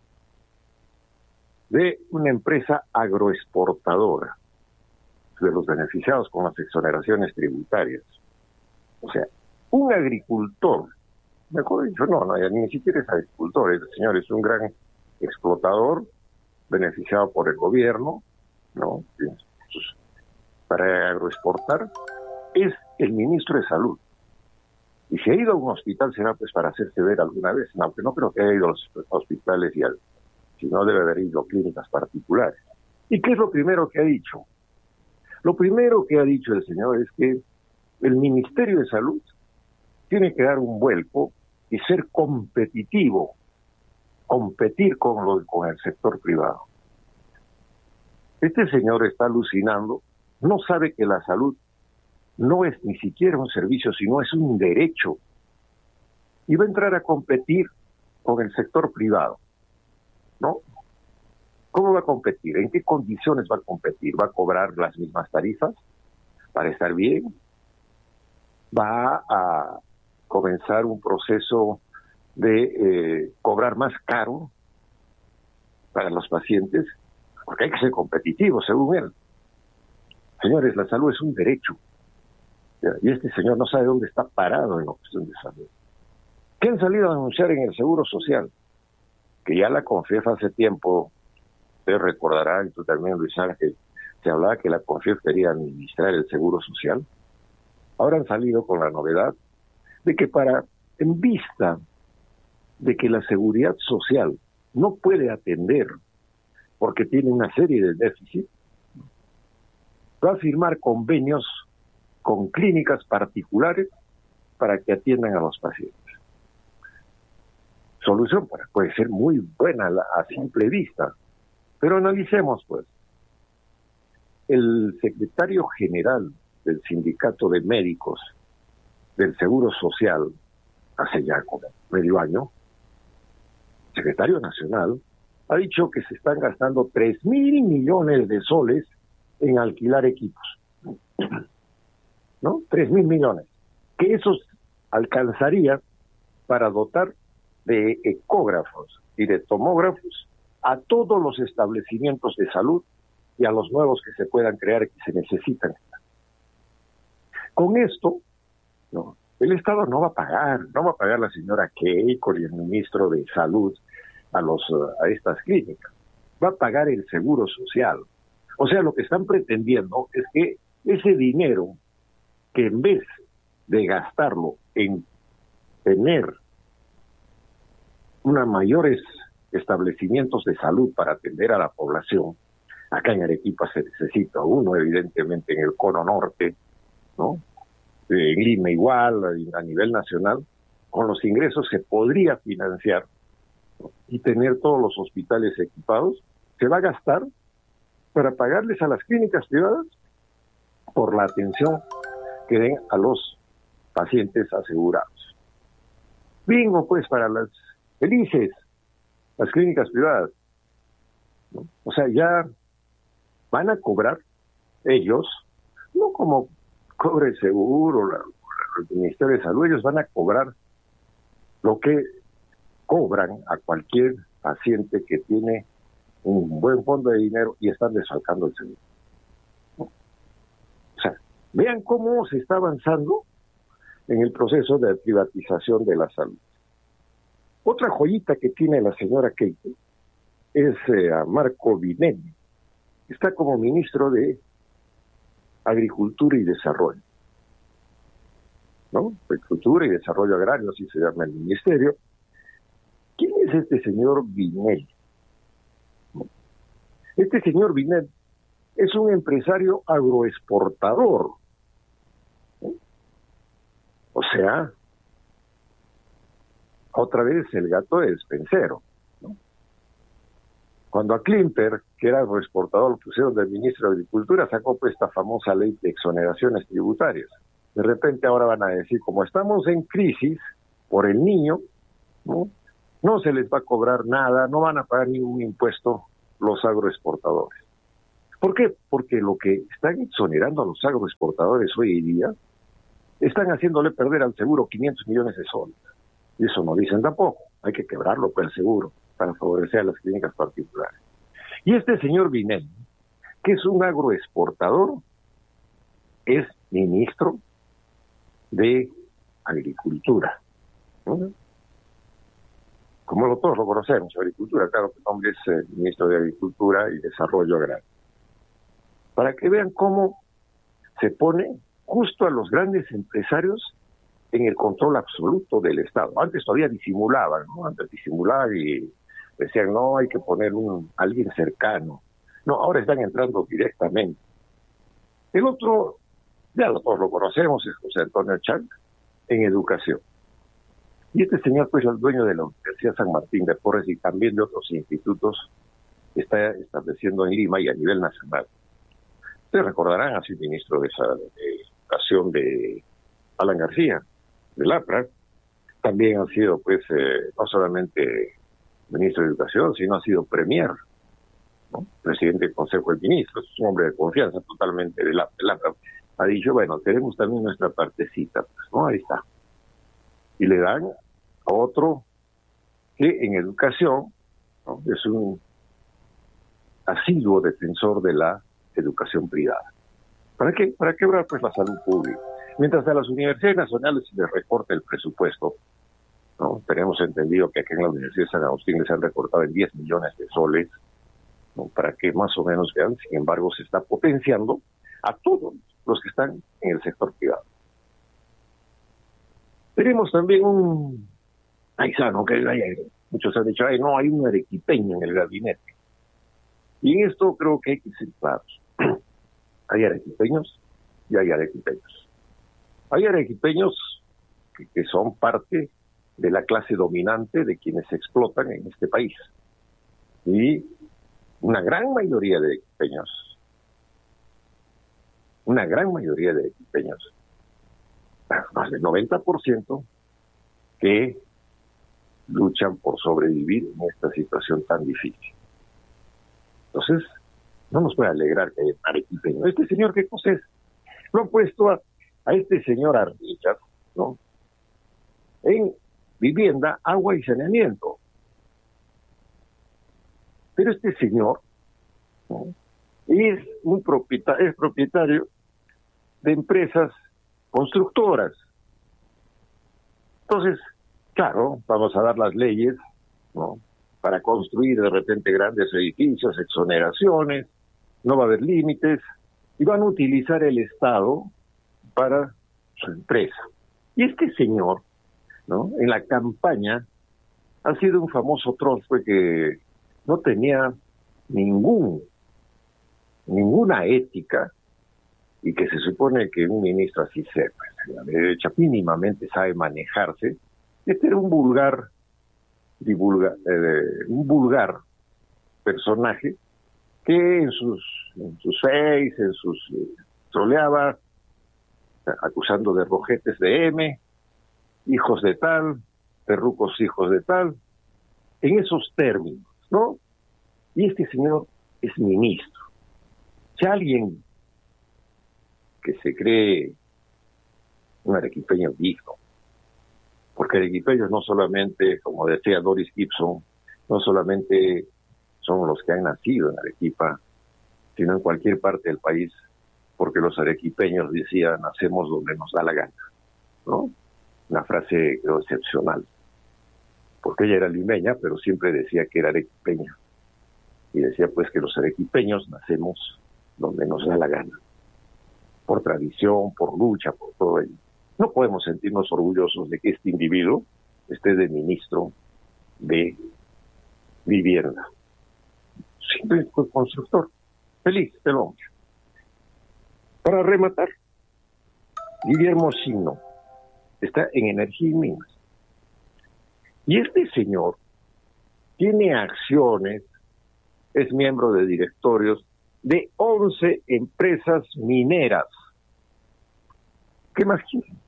de una empresa agroexportadora, de los beneficiados con las exoneraciones tributarias. O sea, un agricultor, mejor dicho, no, ni siquiera es agricultor, el señor es un gran explotador, beneficiado por el gobierno, ¿no? Entonces, para agroexportar, es el ministro de Salud. Y si ha ido a un hospital será pues para hacerse ver alguna vez, aunque no creo que haya ido a los hospitales si no debe haber ido a clínicas particulares. ¿Y qué es lo primero que ha dicho? Lo primero que ha dicho el señor es que el Ministerio de Salud tiene que dar un vuelco y ser competitivo, competir con el sector privado. Este señor está alucinando, no sabe que la salud no es ni siquiera un servicio, sino es un derecho. Y va a entrar a competir con el sector privado, ¿no? ¿Cómo va a competir? ¿En qué condiciones va a competir? ¿Va a cobrar las mismas tarifas para estar bien? ¿Va a comenzar un proceso de cobrar más caro para los pacientes? Porque hay que ser competitivo, según él. Señores, la salud es un derecho. Y este señor no sabe dónde está parado en la cuestión de salud. ¿Qué han salido a anunciar en el Seguro Social? Que ya la CONFIEF hace tiempo, usted recordará, y tú también, Luis Ángel, se hablaba que la CONFIEF quería administrar el Seguro Social. Ahora han salido con la novedad de que en vista de que la Seguridad Social no puede atender porque tiene una serie de déficits, va a firmar convenios con clínicas particulares para que atiendan a los pacientes. Solución puede ser muy buena a simple vista, pero analicemos pues. El secretario general del Sindicato de Médicos del Seguro Social, hace ya como medio año, secretario nacional, ha dicho que se están gastando 3.000 millones de soles en alquilar equipos, ¿no? 3.000 millones, que eso alcanzaría para dotar de ecógrafos y de tomógrafos a todos los establecimientos de salud y a los nuevos que se puedan crear y que se necesitan. Con esto, no, el Estado no va a pagar la señora Keiko y el ministro de Salud a estas clínicas, va a pagar el Seguro Social. O sea, lo que están pretendiendo es que ese dinero, que en vez de gastarlo en tener mayores establecimientos de salud para atender a la población, acá en Arequipa se necesita uno, evidentemente en el Cono Norte, ¿no? En Lima igual, a nivel nacional, con los ingresos se podría financiar, ¿no? Y tener todos los hospitales equipados. Se va a gastar para pagarles a las clínicas privadas por la atención que den a los pacientes asegurados. Bingo pues para las felices, las clínicas privadas, ¿no? O sea, ya van a cobrar ellos, no como cobra el seguro, el Ministerio de Salud, ellos van a cobrar lo que cobran a cualquier paciente que tiene un buen fondo de dinero y están desfalcando el seguro, ¿no? O sea, vean cómo se está avanzando en el proceso de privatización de la salud. Otra joyita que tiene la señora Keiko es a Marco Vinelli. Está como ministro de Agricultura y Desarrollo, ¿no? Agricultura y Desarrollo Agrario, así se llama el ministerio. ¿Quién es este señor Vinelli? Este señor Vinelli es un empresario agroexportador, ¿no? O sea, otra vez el gato de despensero, ¿no? Cuando a Klimper, que era agroexportador, lo pusieron del ministro de Agricultura, sacó pues esta famosa ley de exoneraciones tributarias. De repente ahora van a decir, como estamos en crisis por el niño, no se les va a cobrar nada, no van a pagar ningún impuesto los agroexportadores. ¿Por qué? Porque lo que están exonerando a los agroexportadores hoy en día, están haciéndole perder al seguro 500 millones de soles. Y eso no dicen tampoco, hay que quebrarlo pues el seguro para favorecer a las clínicas particulares. Y este señor Vinel, que es un agroexportador, es ministro de Agricultura, ¿no? Como todos lo conocemos, Agricultura, claro que el nombre es ministro de Agricultura y Desarrollo Agrario. Para que vean cómo se pone justo a los grandes empresarios en el control absoluto del Estado. Antes todavía disimulaban, ¿no? Antes disimulaban y decían, no, hay que poner alguien cercano. No, ahora están entrando directamente. El otro, ya todos lo conocemos, es José Antonio Chang, en educación. Y este señor, pues, el dueño de la Universidad San Martín de Porres y también de otros institutos, está estableciendo en Lima y a nivel nacional. Ustedes recordarán a su ministro de Educación de Alan García, del APRA, también ha sido, pues, no solamente ministro de Educación, sino ha sido premier, ¿no? Presidente del Consejo de Ministros, es un hombre de confianza totalmente del APRA. Ha dicho, bueno, tenemos también nuestra partecita, pues, ¿no? Ahí está. Y le dan a otro que en educación, ¿no? Es un asiduo defensor de la educación privada. ¿Para qué? Para quebrar pues la salud pública. Mientras a las universidades nacionales se les recorta el presupuesto, ¿no? Tenemos entendido que aquí en la Universidad de San Agustín les han recortado en 10 millones de soles, ¿no? Para que más o menos vean, sin embargo, se está potenciando a todos los que están en el sector privado. Tenemos también un paisano que muchos han dicho, no, hay un arequipeño en el gabinete. Y en esto creo que hay que ser claros. Hay arequipeños y hay arequipeños. Hay arequipeños que son parte de la clase dominante de quienes se explotan en este país. Y una gran mayoría de arequipeños, más del 90%, que luchan por sobrevivir en esta situación tan difícil. Entonces, no nos puede alegrar que haya un arequipeño. Este señor, ¿qué cosa es? Lo han puesto a este señor Arnichar, ¿no? En vivienda, agua y saneamiento. Pero este señor, ¿no? es propietario de empresas constructoras. Entonces, claro, vamos a dar las leyes, ¿no? Para construir de repente grandes edificios, exoneraciones, no va a haber límites, y van a utilizar el Estado para su empresa. Y este señor, ¿no? En la campaña ha sido un famoso troll, que no tenía ninguna ética, y que se supone que un ministro así sea, pues, la derecha mínimamente sabe manejarse. Este era un vulgar personaje que en sus troleaba, acusando de rojetes de M, hijos de tal, perrucos hijos de tal, en esos términos, ¿no? Y este señor es ministro. Si alguien que se cree un arequipeño digno, porque arequipeños no solamente, como decía Doris Gibson, no solamente son los que han nacido en Arequipa, sino en cualquier parte del país, porque los arequipeños decían, nacemos donde nos da la gana, ¿no? Una frase, creo, excepcional, porque ella era limeña, pero siempre decía que era arequipeña, y decía pues que los arequipeños nacemos donde nos da la gana, por tradición, por lucha, por todo ello. No podemos sentirnos orgullosos de que este individuo esté de ministro de vivienda. Siempre fue constructor. Feliz el hombre. Para rematar, Guillermo Sino está en Energía y Minas. Y este señor tiene acciones es miembro de directorios de 11 empresas mineras. ¿Qué más quieren?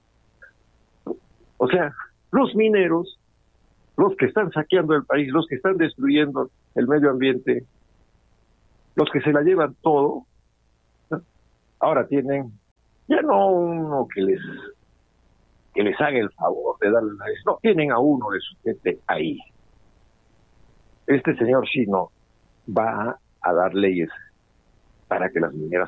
O sea, los mineros, los que están saqueando el país, los que están destruyendo el medio ambiente, los que se la llevan todo, ¿no? Ahora tienen ya no uno que les haga el favor de darle la... No, tienen a uno de su gente ahí. Este señor sí no va a dar leyes para que las mineras